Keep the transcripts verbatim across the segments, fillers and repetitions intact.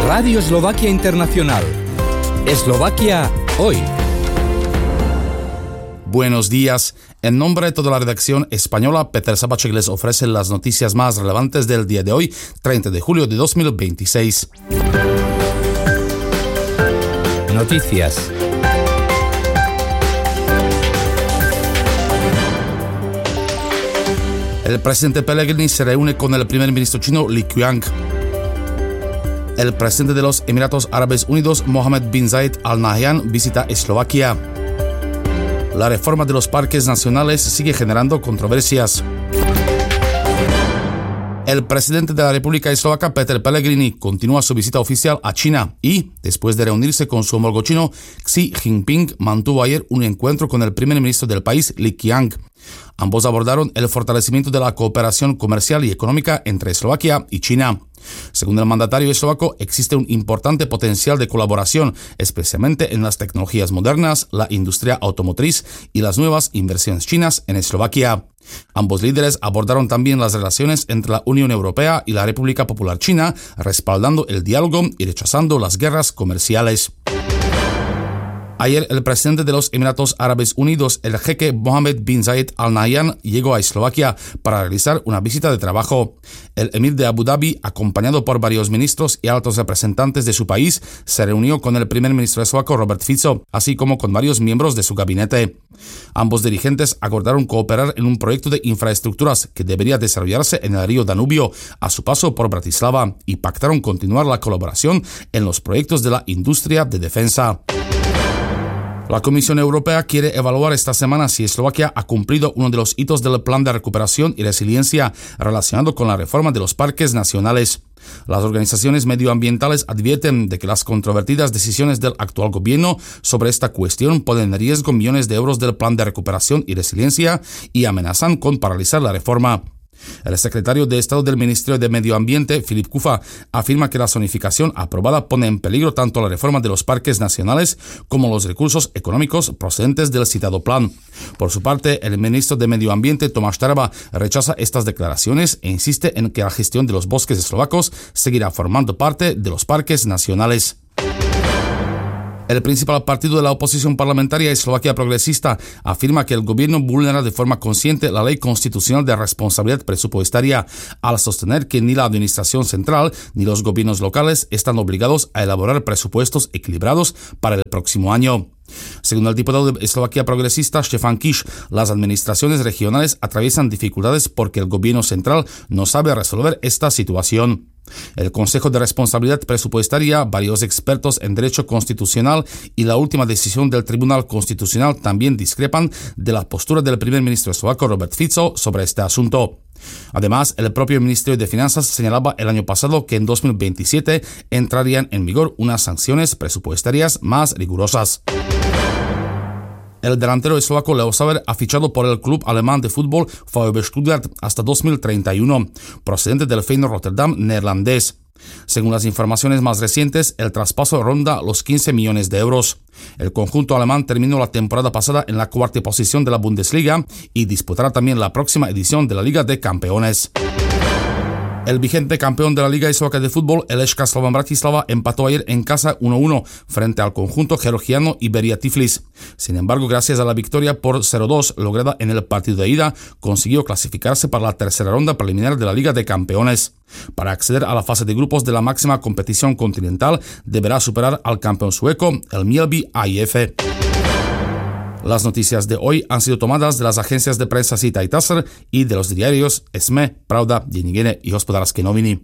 Radio Eslovaquia Internacional. Eslovaquia hoy. Buenos días. En nombre de toda la redacción española, Peter Sabacek les ofrece las noticias más relevantes del día de hoy, treinta de julio de dos mil veintiséis. Noticias. El presidente Pellegrini se reúne con el primer ministro chino Li Qiang. El presidente de los Emiratos Árabes Unidos, Mohammed bin Zayed Al Nahyan, visita Eslovaquia. La reforma de los parques nacionales sigue generando controversias. El presidente de la República Eslovaca, Peter Pellegrini, continúa su visita oficial a China y, después de reunirse con su homólogo chino, Xi Jinping, mantuvo ayer un encuentro con el primer ministro del país, Li Qiang. Ambos abordaron el fortalecimiento de la cooperación comercial y económica entre Eslovaquia y China. Según el mandatario eslovaco, existe un importante potencial de colaboración, especialmente en las tecnologías modernas, la industria automotriz y las nuevas inversiones chinas en Eslovaquia. Ambos líderes abordaron también las relaciones entre la Unión Europea y la República Popular China, respaldando el diálogo y rechazando las guerras comerciales. Ayer, el presidente de los Emiratos Árabes Unidos, el jeque Mohammed bin Zayed Al Nahyan, llegó a Eslovaquia para realizar una visita de trabajo. El emir de Abu Dhabi, acompañado por varios ministros y altos representantes de su país, se reunió con el primer ministro eslovaco Robert Fico, así como con varios miembros de su gabinete. Ambos dirigentes acordaron cooperar en un proyecto de infraestructuras que debería desarrollarse en el río Danubio a su paso por Bratislava y pactaron continuar la colaboración en los proyectos de la industria de defensa. La Comisión Europea quiere evaluar esta semana si Eslovaquia ha cumplido uno de los hitos del Plan de Recuperación y Resiliencia relacionado con la reforma de los parques nacionales. Las organizaciones medioambientales advierten de que las controvertidas decisiones del actual gobierno sobre esta cuestión ponen en riesgo millones de euros del Plan de Recuperación y Resiliencia y amenazan con paralizar la reforma. El secretario de Estado del Ministerio de Medio Ambiente, Filip Kufa, afirma que la zonificación aprobada pone en peligro tanto la reforma de los parques nacionales como los recursos económicos procedentes del citado plan. Por su parte, el ministro de Medio Ambiente, Tomáš Taraba, rechaza estas declaraciones e insiste en que la gestión de los bosques eslovacos seguirá formando parte de los parques nacionales. El principal partido de la oposición parlamentaria, Eslovaquia Progresista, afirma que el gobierno vulnera de forma consciente la ley constitucional de responsabilidad presupuestaria al sostener que ni la administración central ni los gobiernos locales están obligados a elaborar presupuestos equilibrados para el próximo año. Según el diputado de Eslovaquia Progresista, Štefan Kiš, las administraciones regionales atraviesan dificultades porque el gobierno central no sabe resolver esta situación. El Consejo de Responsabilidad Presupuestaria, varios expertos en derecho constitucional y la última decisión del Tribunal Constitucional también discrepan de la postura del primer ministro eslovaco Robert Fico sobre este asunto. Además, el propio Ministerio de Finanzas señalaba el año pasado que en dos mil veintisiete entrarían en vigor unas sanciones presupuestarias más rigurosas. El delantero eslovaco Leo Sauer ha fichado por el club alemán de fútbol VfB Stuttgart hasta dos mil treinta y uno, procedente del Feyenoord Rotterdam neerlandés. Según las informaciones más recientes, el traspaso ronda los quince millones de euros. El conjunto alemán terminó la temporada pasada en la cuarta posición de la Bundesliga y disputará también la próxima edición de la Liga de Campeones. El vigente campeón de la Liga Eslovaca de Fútbol, el Lechka Slovan Bratislava, empató ayer en casa uno a uno frente al conjunto georgiano Iberia Tiflis. Sin embargo, gracias a la victoria por cero dos lograda en el partido de ida, consiguió clasificarse para la tercera ronda preliminar de la Liga de Campeones. Para acceder a la fase de grupos de la máxima competición continental, deberá superar al campeón sueco, el Mjällby A I F. Las noticias de hoy han sido tomadas de las agencias de prensa Sita y Taser y de los diarios Esme, Pravda, Denní y Hospodářské noviny.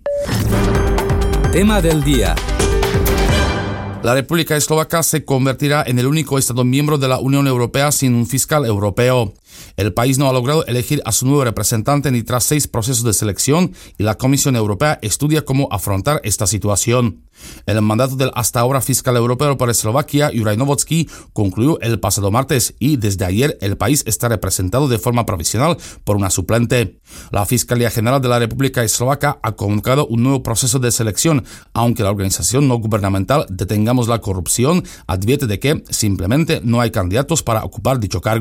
Tema del día. La República Eslovaca se convertirá en el único Estado miembro de la Unión Europea sin un fiscal europeo. El país no ha logrado elegir a su nuevo representante ni tras seis procesos de selección y la Comisión Europea estudia cómo afrontar esta situación. El mandato del hasta ahora fiscal europeo para Eslovaquia, Juraj Novotný, concluyó el pasado martes y desde ayer el país está representado de forma provisional por una suplente. La Fiscalía General de la República Eslovaca ha convocado un nuevo proceso de selección, aunque la organización no gubernamental Detengamos la corrupción advierte de que simplemente no hay candidatos para ocupar dicho cargo.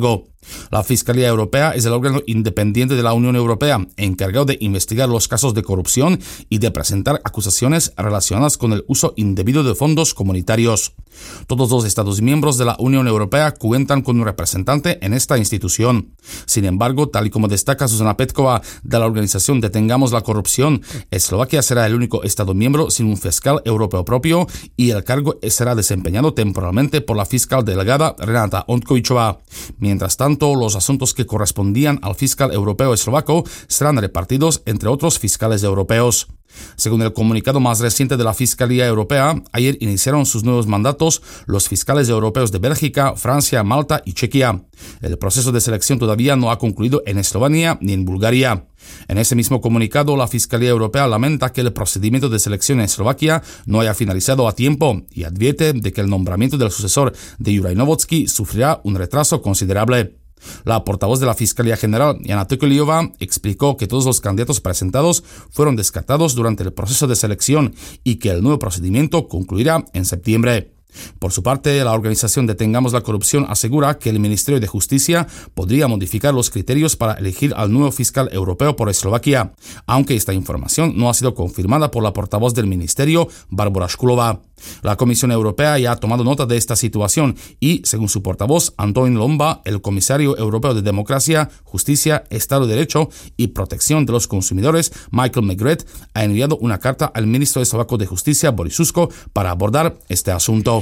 La Fiscalía Europea es el órgano independiente de la Unión Europea, encargado de investigar los casos de corrupción y de presentar acusaciones relacionadas con el uso indebido de fondos comunitarios. Todos los Estados miembros de la Unión Europea cuentan con un representante en esta institución. Sin embargo, tal y como destaca Zuzana Petkova de la organización Detengamos la Corrupción, Eslovaquia será el único Estado miembro sin un fiscal europeo propio y el cargo será desempeñado temporalmente por la fiscal delegada Renata Ondkovičová. Mientras tanto, los asuntos que correspondían al fiscal europeo eslovaco serán repartidos entre otros fiscales europeos. Según el comunicado más reciente de la Fiscalía Europea, ayer iniciaron sus nuevos mandatos los fiscales europeos de Bélgica, Francia, Malta y Chequia. El proceso de selección todavía no ha concluido en Eslovenia ni en Bulgaria. En ese mismo comunicado, la Fiscalía Europea lamenta que el procedimiento de selección en Eslovaquia no haya finalizado a tiempo y advierte de que el nombramiento del sucesor de Juraj Novotný sufrirá un retraso considerable. La portavoz de la Fiscalía General, Jana Tököliová, explicó que todos los candidatos presentados fueron descartados durante el proceso de selección y que el nuevo procedimiento concluirá en septiembre. Por su parte, la organización Detengamos la Corrupción asegura que el Ministerio de Justicia podría modificar los criterios para elegir al nuevo fiscal europeo por Eslovaquia, aunque esta información no ha sido confirmada por la portavoz del Ministerio, Barbora Škulova. La Comisión Europea ya ha tomado nota de esta situación y, según su portavoz, Antonín Lomba, el comisario europeo de Democracia, Justicia, Estado de Derecho y Protección de los Consumidores, Michael Megret, ha enviado una carta al ministro eslovaco de Justicia, Boris Susko, para abordar este asunto.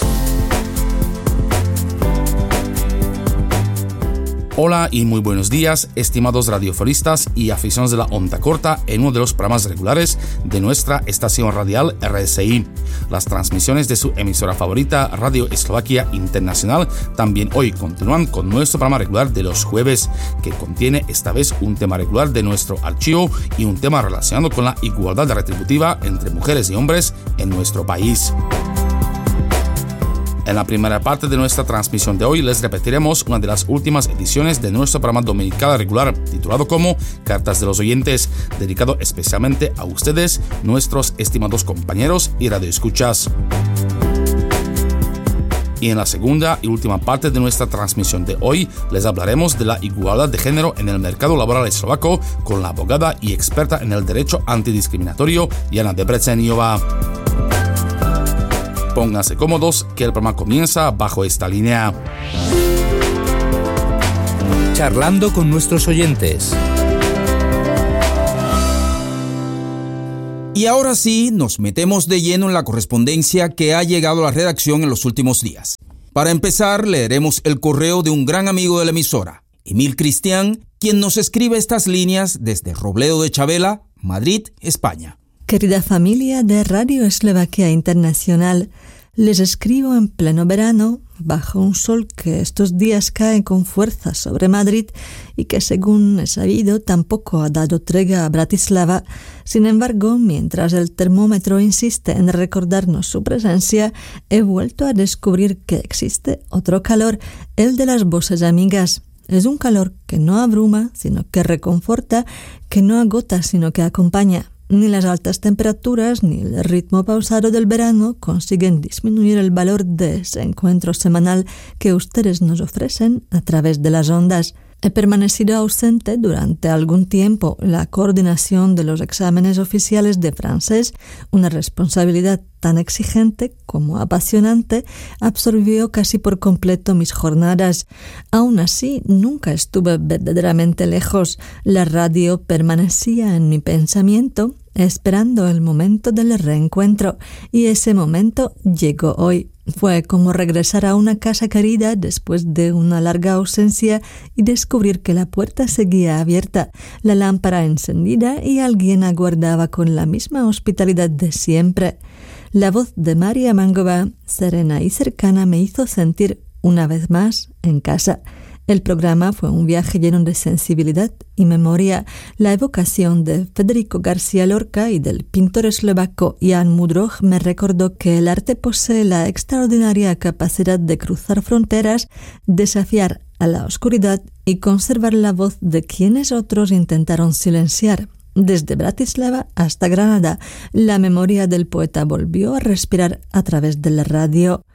Hola y muy buenos días, estimados radiofonistas y aficionados de la onda corta en uno de los programas regulares de nuestra estación radial R S I. Las transmisiones de su emisora favorita, Radio Eslovaquia Internacional, también hoy continúan con nuestro programa regular de los jueves, que contiene esta vez un tema regular de nuestro archivo y un tema relacionado con la igualdad retributiva entre mujeres y hombres en nuestro país. En la primera parte de nuestra transmisión de hoy les repetiremos una de las últimas ediciones de nuestro programa dominical regular, titulado como Cartas de los Oyentes, dedicado especialmente a ustedes, nuestros estimados compañeros y radioescuchas. Y en la segunda y última parte de nuestra transmisión de hoy les hablaremos de la igualdad de género en el mercado laboral eslovaco con la abogada y experta en el derecho antidiscriminatorio Jana Debreceniová. Pónganse cómodos, que el programa comienza bajo esta línea. Charlando con nuestros oyentes. Y ahora sí, nos metemos de lleno en la correspondencia que ha llegado a la redacción en los últimos días. Para empezar, leeremos el correo de un gran amigo de la emisora, Emil Cristian, quien nos escribe estas líneas desde Robledo de Chavela, Madrid, España. Querida familia de Radio Eslovaquia Internacional, les escribo en pleno verano, bajo un sol que estos días cae con fuerza sobre Madrid y que, según he sabido, tampoco ha dado tregua a Bratislava. Sin embargo, mientras el termómetro insiste en recordarnos su presencia, he vuelto a descubrir que existe otro calor, el de las voces amigas. Es un calor que no abruma, sino que reconforta, que no agota, sino que acompaña. Ni las altas temperaturas ni el ritmo pausado del verano consiguen disminuir el valor de ese encuentro semanal que ustedes nos ofrecen a través de las ondas. He permanecido ausente durante algún tiempo. La coordinación de los exámenes oficiales de francés, una responsabilidad tan exigente como apasionante, absorbió casi por completo mis jornadas. Aún así, nunca estuve verdaderamente lejos. La radio permanecía en mi pensamiento, esperando el momento del reencuentro, y ese momento llegó hoy. Fue como regresar a una casa querida después de una larga ausencia y descubrir que la puerta seguía abierta, la lámpara encendida y alguien aguardaba con la misma hospitalidad de siempre. La voz de María Mangova, serena y cercana, me hizo sentir una vez más en casa. El programa fue un viaje lleno de sensibilidad y memoria. La evocación de Federico García Lorca y del pintor eslovaco Jan Mudroj me recordó que el arte posee la extraordinaria capacidad de cruzar fronteras, desafiar a la oscuridad y conservar la voz de quienes otros intentaron silenciar. Desde Bratislava hasta Granada, la memoria del poeta volvió a respirar a través de la radio.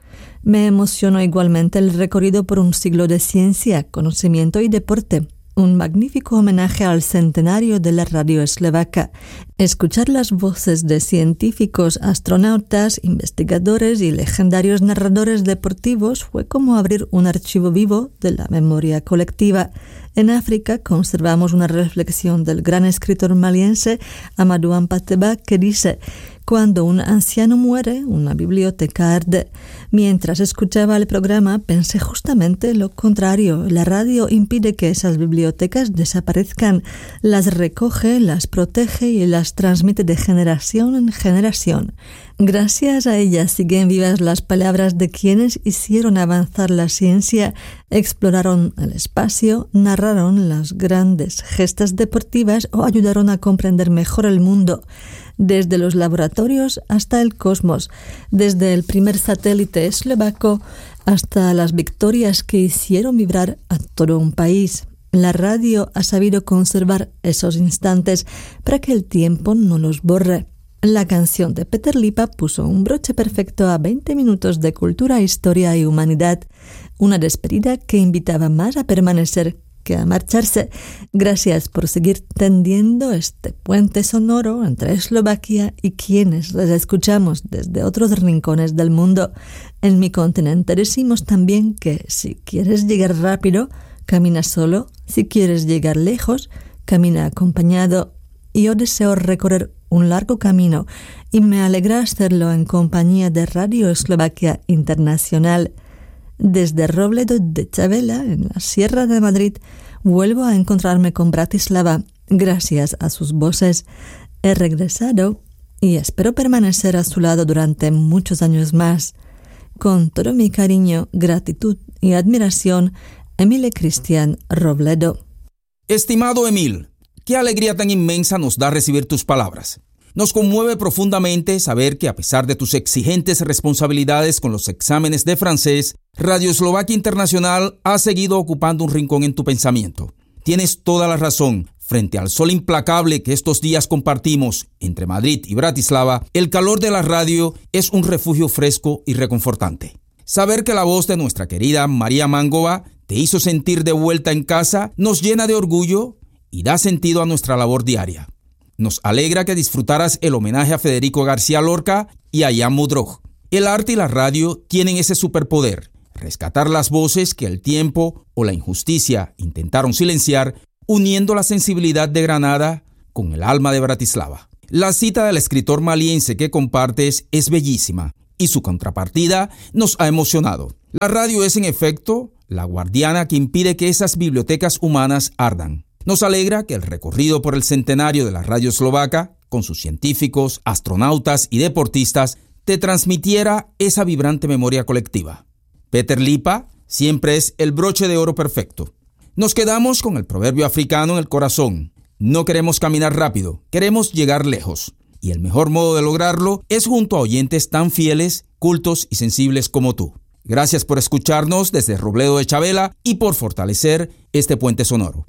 Me emocionó igualmente el recorrido por un siglo de ciencia, conocimiento y deporte. Un magnífico homenaje al centenario de la radio eslovaca. Escuchar las voces de científicos, astronautas, investigadores y legendarios narradores deportivos fue como abrir un archivo vivo de la memoria colectiva. En África conservamos una reflexión del gran escritor maliense Amadou Hampâté-Bâ que dice: cuando un anciano muere, una biblioteca arde. Mientras escuchaba el programa, pensé justamente lo contrario. La radio impide que esas bibliotecas desaparezcan. Las recoge, las protege y las transmite de generación en generación. Gracias a ella siguen vivas las palabras de quienes hicieron avanzar la ciencia, exploraron el espacio, narraron las grandes gestas deportivas o ayudaron a comprender mejor el mundo. Desde los laboratorios hasta el cosmos, desde el primer satélite eslovaco hasta las victorias que hicieron vibrar a todo un país. La radio ha sabido conservar esos instantes para que el tiempo no los borre. La canción de Peter Lipa puso un broche perfecto a veinte minutos de cultura, historia y humanidad. Una despedida que invitaba más a permanecer que a marcharse. Gracias por seguir tendiendo este puente sonoro entre Eslovaquia y quienes les escuchamos desde otros rincones del mundo. En mi continente decimos también que si quieres llegar rápido, camina solo. Si quieres llegar lejos, camina acompañado. Y yo deseo recorrer un largo camino y me alegra hacerlo en compañía de Radio Eslovaquia Internacional. Desde Robledo de Chavela, en la Sierra de Madrid, vuelvo a encontrarme con Bratislava gracias a sus voces. He regresado y espero permanecer a su lado durante muchos años más. Con todo mi cariño, gratitud y admiración, Emile Cristian Robledo. Estimado Emil, qué alegría tan inmensa nos da recibir tus palabras. Nos conmueve profundamente saber que a pesar de tus exigentes responsabilidades con los exámenes de francés, Radio Eslovaquia Internacional ha seguido ocupando un rincón en tu pensamiento. Tienes toda la razón. Frente al sol implacable que estos días compartimos entre Madrid y Bratislava, el calor de la radio es un refugio fresco y reconfortante. Saber que la voz de nuestra querida María Mangova te hizo sentir de vuelta en casa nos llena de orgullo y da sentido a nuestra labor diaria. Nos alegra que disfrutaras el homenaje a Federico García Lorca y a Jan Mudrog. El arte y la radio tienen ese superpoder, rescatar las voces que el tiempo o la injusticia intentaron silenciar, uniendo la sensibilidad de Granada con el alma de Bratislava. La cita del escritor maliense que compartes es bellísima y su contrapartida nos ha emocionado. La radio es en efecto la guardiana que impide que esas bibliotecas humanas ardan. Nos alegra que el recorrido por el centenario de la radio eslovaca, con sus científicos, astronautas y deportistas, te transmitiera esa vibrante memoria colectiva. Peter Lipa siempre es el broche de oro perfecto. Nos quedamos con el proverbio africano en el corazón. No queremos caminar rápido, queremos llegar lejos. Y el mejor modo de lograrlo es junto a oyentes tan fieles, cultos y sensibles como tú. Gracias por escucharnos desde Robledo de Chavela y por fortalecer este puente sonoro.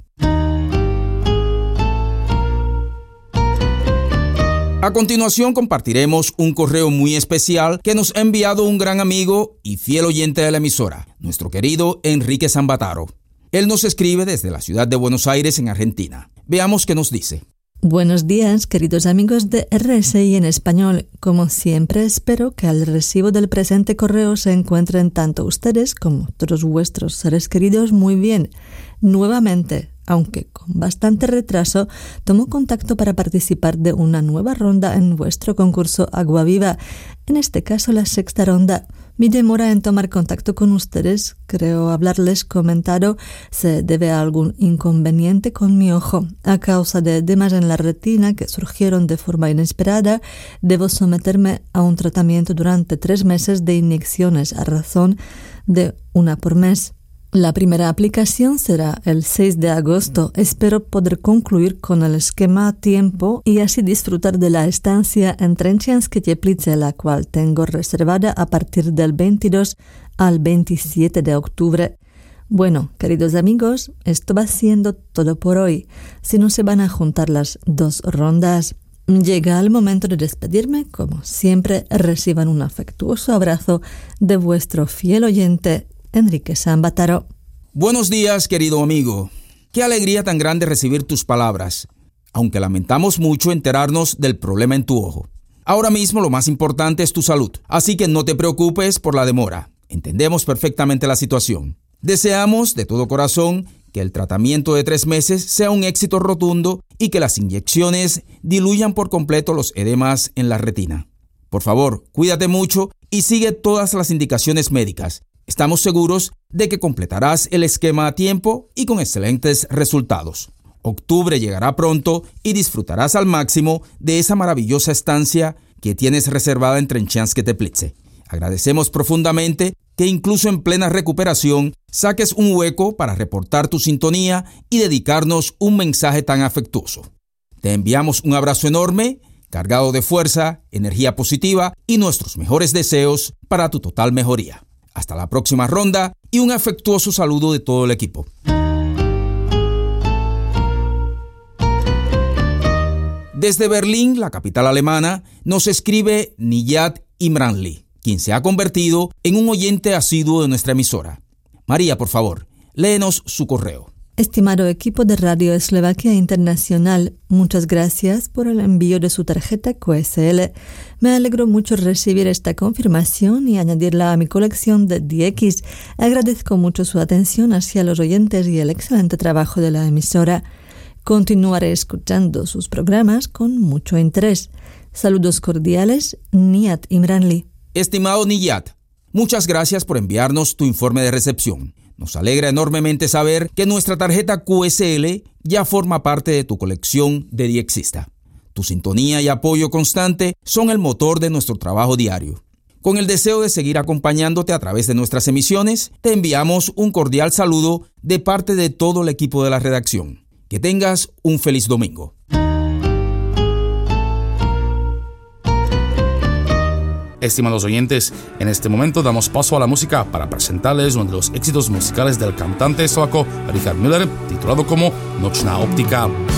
A continuación compartiremos un correo muy especial que nos ha enviado un gran amigo y fiel oyente de la emisora, nuestro querido Enrique Zambataro. Él nos escribe desde la ciudad de Buenos Aires, en Argentina. Veamos qué nos dice. Buenos días, queridos amigos de R S I en español. Como siempre, espero que al recibo del presente correo se encuentren tanto ustedes como todos vuestros seres queridos muy bien. Nuevamente, aunque con bastante retraso, tomo contacto para participar de una nueva ronda en vuestro concurso Agua Viva, en este caso la sexta ronda. Mi demora en tomar contacto con ustedes, creo haberles comentado, se debe a algún inconveniente con mi ojo. A causa de edemas en la retina que surgieron de forma inesperada, debo someterme a un tratamiento durante tres meses de inyecciones a razón de una por mes. La primera aplicación será el seis de agosto. Espero poder concluir con el esquema a tiempo y así disfrutar de la estancia en Trenčianske Teplice, la cual tengo reservada a partir del veintidós al veintisiete de octubre. Bueno, queridos amigos, esto va siendo todo por hoy. Si no se van a juntar las dos rondas, Llega el momento de despedirme. Como siempre, reciban un afectuoso abrazo de vuestro fiel oyente, Enrique Sambataro. Buenos días, querido amigo. Qué alegría tan grande recibir tus palabras, aunque lamentamos mucho enterarnos del problema en tu ojo. Ahora mismo lo más importante es tu salud, así que no te preocupes por la demora. Entendemos perfectamente la situación. Deseamos de todo corazón que el tratamiento de tres meses sea un éxito rotundo y que las inyecciones diluyan por completo los edemas en la retina. Por favor, cuídate mucho y sigue todas las indicaciones médicas. Estamos seguros de que completarás el esquema a tiempo y con excelentes resultados. Octubre llegará pronto y disfrutarás al máximo de esa maravillosa estancia que tienes reservada en Trenchanske Teplice. Agradecemos profundamente que incluso en plena recuperación saques un hueco para reportar tu sintonía y dedicarnos un mensaje tan afectuoso. Te enviamos un abrazo enorme, cargado de fuerza, energía positiva y nuestros mejores deseos para tu total mejoría. Hasta la próxima ronda y un afectuoso saludo de todo el equipo. Desde Berlín, la capital alemana, nos escribe Niyat Imranli, quien se ha convertido en un oyente asiduo de nuestra emisora. María, por favor, léenos su correo. Estimado equipo de Radio Eslovaquia Internacional, muchas gracias por el envío de su tarjeta Q S L. Me alegro mucho recibir esta confirmación y añadirla a mi colección de D X. Agradezco mucho su atención hacia los oyentes y el excelente trabajo de la emisora. Continuaré escuchando sus programas con mucho interés. Saludos cordiales, Niyat Imranli. Estimado Niyat, muchas gracias por enviarnos tu informe de recepción. Nos alegra enormemente saber que nuestra tarjeta Q S L ya forma parte de tu colección de Diexista. Tu sintonía y apoyo constante son el motor de nuestro trabajo diario. Con el deseo de seguir acompañándote a través de nuestras emisiones, te enviamos un cordial saludo de parte de todo el equipo de la redacción. Que tengas un feliz domingo. Estimados oyentes, en este momento damos paso a la música para presentarles uno de los éxitos musicales del cantante eslovaco Richard Müller, titulado como Nočná optika.